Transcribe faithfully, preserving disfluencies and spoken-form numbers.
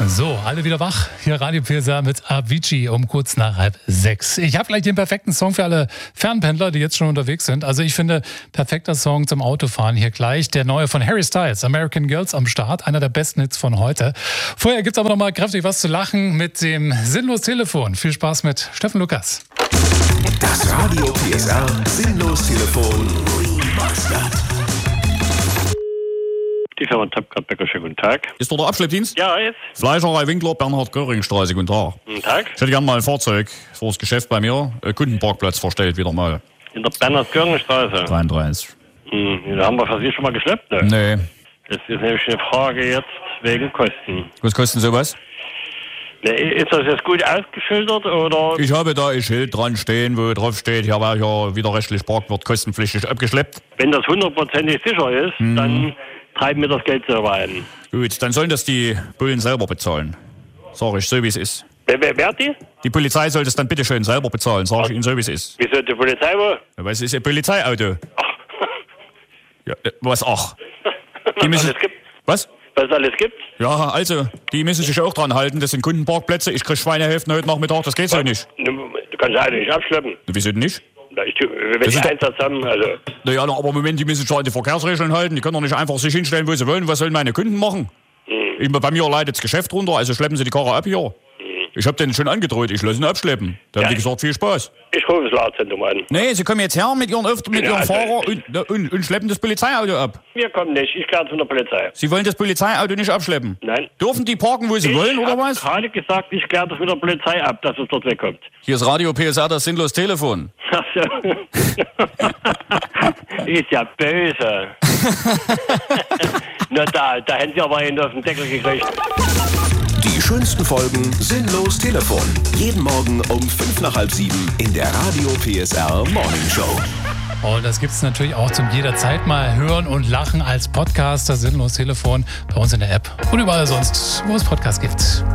So, alle wieder wach. Hier Radio P S R mit Avicii um kurz nach halb sechs. Ich habe gleich den perfekten Song für alle Fernpendler, die jetzt schon unterwegs sind. Also ich finde, perfekter Song zum Autofahren hier gleich. Der neue von Harry Styles, American Girls am Start. Einer der besten Hits von heute. Vorher gibt's aber noch mal kräftig was zu lachen mit dem Sinnlos Telefon. Viel Spaß mit Steffen Lukas. Das Radio P S R Sinnlos Telefon Remastered. Die Firma Tapkart-Becker, schönen guten Tag. Ist dort der Abschleppdienst? Ja, jetzt. Fleischerei Winkler, Bernhard-Göring-Straße, guten Tag. Guten Tag. Ich hätte gerne mal ein Fahrzeug vor das Geschäft bei mir, äh, Kundenparkplatz verstellt, wieder mal. In der Bernhard-Göring-Straße. dreiunddreißig. Hm, da haben wir für Sie schon mal geschleppt, ne? Nee. Das ist nämlich eine Frage jetzt wegen Kosten. Was kostet sowas? Ne, ist das jetzt gut ausgeschildert, oder? Ich habe da ein Schild dran stehen, wo drauf steht, hier war ja widerrechtlich Parkwart kostenpflichtig abgeschleppt. Wenn das hundertprozentig sicher ist, Mhm. dann treiben wir das Geld selber ein. Gut, dann sollen das die Bullen selber bezahlen. Sag ich, so wie es ist. Wer, wer, wer hat die? Die Polizei soll das dann bitte schön selber bezahlen, sag ich Ihnen, so wie es ist. Wieso die Polizei wo? Ja, weil es ist ein Polizeiauto. Ach, Ja, äh, was, ach? Die was müssen, alles gibt? was? Was es alles gibt? Ja, also, die müssen sich auch dran halten. Das sind Kundenparkplätze. Ich krieg Schweinehälften heute Nachmittag. Das geht so nicht. Du, du kannst ja nicht abschleppen. Wieso denn nicht? Na, Ich, wenn Das die ist doch- Einsatz haben, also... Naja, aber im Moment, die müssen sich an die Verkehrsregeln halten. Die können doch nicht einfach sich hinstellen, wo sie wollen. Was sollen meine Kunden machen? Ich, bei mir leidet das Geschäft runter, also schleppen sie die Karre ab hier. Ich hab denen schon angedroht, ich lasse ihn abschleppen. Da haben Ja. die gesagt, viel Spaß. Ich rufe das Laderzentrum an. Nee, sie kommen jetzt her mit ihren, Öf- mit Ja, ihrem also- Fahrer und, und, und schleppen das Polizeiauto ab. Wir kommen nicht, ich kläre es von der Polizei. Sie wollen das Polizeiauto nicht abschleppen? Nein. Dürfen die parken, wo sie wollen, ich oder hab was? gerade gesagt, ich kläre das mit der Polizei ab, dass es dort wegkommt. Hier ist Radio P S R, das sinnlos Telefon. Ach so. Ist ja böse. Na da, da hätten Sie aber einen auf den Deckel gekriegt. Die schönsten Folgen Sinnlos Telefon. Jeden Morgen um fünf nach halb sieben in der Radio P S R Morning Show. Und das gibt's natürlich auch zum jederzeit mal hören und lachen als Podcast. Das Sinnlos Telefon bei uns in der App und überall sonst, wo es Podcasts gibt.